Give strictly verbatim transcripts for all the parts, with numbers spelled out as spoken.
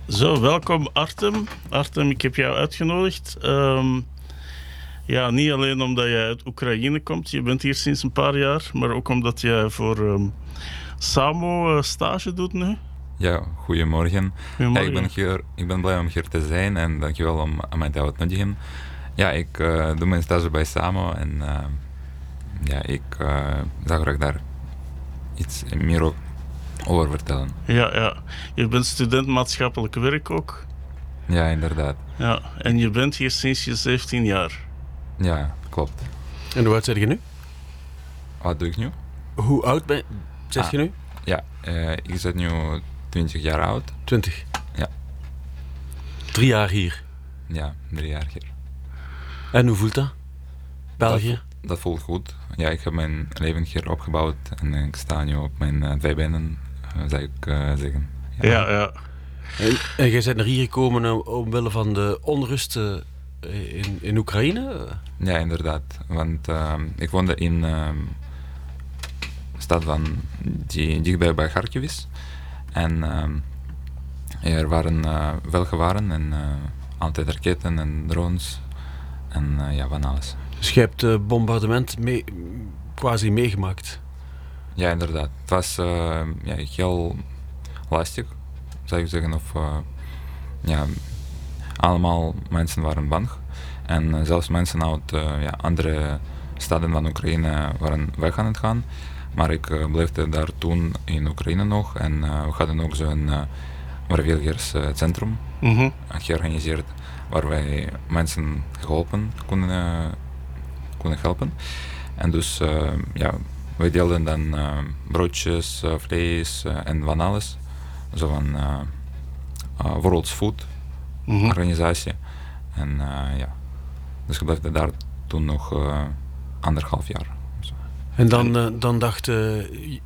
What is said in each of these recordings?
Zo, welkom Artem. Artem, ik heb jou uitgenodigd. Um, ja, niet alleen omdat jij uit Oekraïne komt, je bent hier sinds een paar jaar, maar ook omdat jij voor um, Samo uh, stage doet nu. Ja, goedemorgen. Goedemorgen. Ja, ik, ben hier, ik ben blij om hier te zijn en dankjewel om aan mij te uitnodigen. Ja, ik uh, doe mijn stage bij Samo en uh, ja, ik uh, zou graag daar iets meer over vertellen. Ja, ja. Je bent student maatschappelijk werk ook. Ja, inderdaad. Ja, en je bent hier sinds je zeventien jaar. Ja, klopt. En hoe oud ben je nu? Wat doe ik nu? Hoe oud ben zeg ah, je nu? Ja, uh, ik ben nu twintig jaar oud. twintig? Ja. Drie jaar hier? Ja, drie jaar hier. En hoe voelt dat? België? Dat, dat voelt goed. Ja, ik heb mijn leven hier opgebouwd en ik sta nu op mijn uh, twee benen, uh, zou ik uh, zeggen. Ja, ja. ja. En, en jij bent naar hier gekomen omwille van de onrust uh, in, in Oekraïne? Ja, inderdaad. Want uh, ik woonde in uh, een stad van, die dichtbij bij Kharkiv is. En uh, er waren uh, welgewaren en uh, altijd raketten en drones en uh, ja, van alles. Dus je hebt het uh, bombardement mee, quasi meegemaakt? Ja, inderdaad. Het was uh, ja, heel lastig, zou ik zeggen. Of, uh, ja, allemaal mensen waren bang. En uh, zelfs mensen uit uh, ja, andere steden van Oekraïne waren weg aan het gaan. Maar ik uh, bleef daar toen in Oekraïne nog. En uh, we hadden ook zo'n uh, vrijwilligerscentrum mm-hmm. georganiseerd. Waar wij mensen geholpen konden, uh, konden helpen. En dus uh, ja, wij deelden dan uh, broodjes, uh, vlees uh, en van alles. Zo van uh, uh, World Food mm-hmm. organisatie. En uh, ja, dus ik bleef daar toen nog uh, anderhalf jaar. Zo. En dan, uh, dan dacht uh,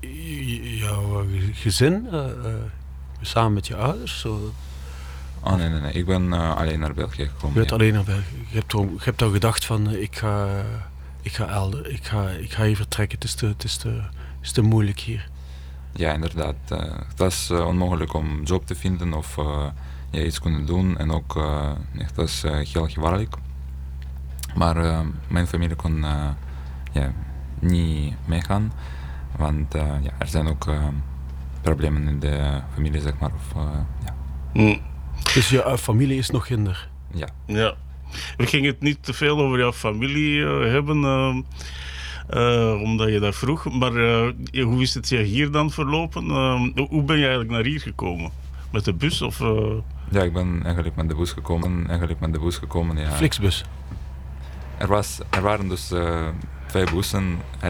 jouw gezin, uh, uh, samen met je ouders? Zo. Oh nee, nee, nee. Ik ben uh, alleen naar België gekomen. Je bent ja. alleen naar België. Je hebt, al, je hebt al gedacht van, uh, ik ga, uh, ik ga elder, ik ga, ik ga hier vertrekken. Het is te, het is te, het is te moeilijk hier. Ja, inderdaad. Uh, het was uh, onmogelijk om een job te vinden of uh, ja, iets kunnen doen. En ook, uh, het was uh, heel gevaarlijk. Maar uh, mijn familie kon uh, ja, niet meegaan. Want uh, ja, er zijn ook uh, problemen in de familie, zeg maar. Of, uh, ja. mm. Dus je uh, familie is nog kinder? Ja. Ja. We gingen het niet te veel over jouw familie uh, hebben, uh, uh, omdat je dat vroeg. Maar uh, hoe is het je hier dan verlopen? Uh, hoe ben je eigenlijk naar hier gekomen? Met de bus of... Uh... Ja, ik ben eigenlijk met de bus gekomen. Eigenlijk met de bus gekomen, ja. Flixbus? Er, was, er waren dus uh, twee bussen.